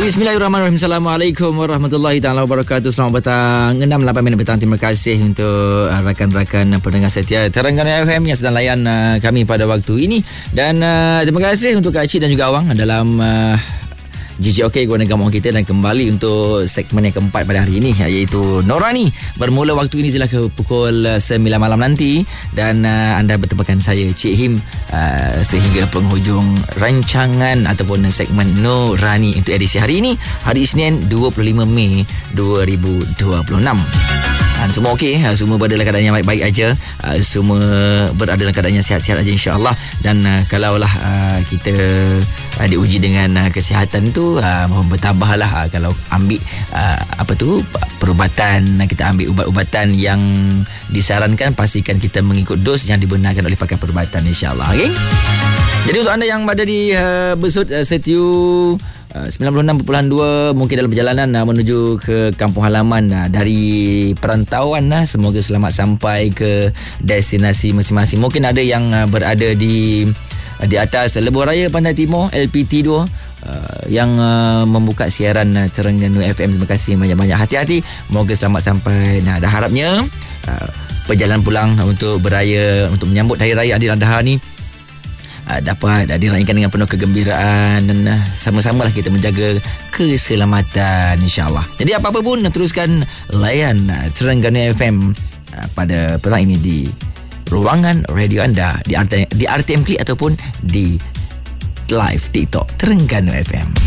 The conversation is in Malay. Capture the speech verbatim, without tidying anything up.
Bismillahirrahmanirrahim. Assalamualaikum warahmatullahi taala wabarakatuh. Selamat petang. enam lapan minit petang. Terima kasih untuk uh, rakan-rakan pendengar setia Terengganu F M yang sedang layan uh, kami pada waktu ini. Dan uh, terima kasih untuk Kak Cik dan juga Awang dalam uh, G G OK Guana Gamong kita, dan kembali untuk segmen yang keempat pada hari ini, iaitu Norani. Bermula waktu ini jelas ke pukul sembilan malam nanti, dan uh, anda bertempakan saya Cik Him uh, sehingga penghujung rancangan ataupun segmen Norani untuk edisi hari ini, hari Isnin dua puluh lima Mei dua ribu dua puluh enam. Dan semua okey, semua berada dalam keadaan yang baik-baik aja, semua berada dalam keadaan yang sihat-sihat aja, insya-Allah. Dan uh, kalaulah uh, kita uh, diuji dengan uh, kesihatan tu, uh, mohon bertabahlah uh, kalau ambil uh, apa tu perubatan, kita ambil ubat-ubatan yang disarankan, pastikan kita mengikut dos yang dibenarkan oleh pakar perubatan, insya-Allah. Okey. Jadi untuk anda yang berada di uh, Besut, uh, Setiu Uh, sembilan puluh enam perpuluhan dua, mungkin dalam perjalanan uh, menuju ke kampung halaman uh, dari perantauan, uh, semoga selamat sampai ke destinasi masing-masing. Mungkin ada yang uh, berada di uh, di atas Lebuh Raya Pantai Timur L P T dua uh, yang uh, membuka siaran uh, Terengganu F M. Terima kasih banyak-banyak, hati-hati, moga selamat sampai. Nah, dah harapnya uh, perjalanan pulang untuk beraya, untuk menyambut Hari Raya Adil Adha ni Uh, dapat uh, diraihkan dengan penuh kegembiraan, dan uh, sama-samalah kita menjaga keselamatan, insya-Allah. Jadi apa-apa pun, teruskan layan uh, Terengganu F M uh, pada petang ini di ruangan radio anda, di R T M, di R T M Klik ataupun di live TikTok Terengganu F M.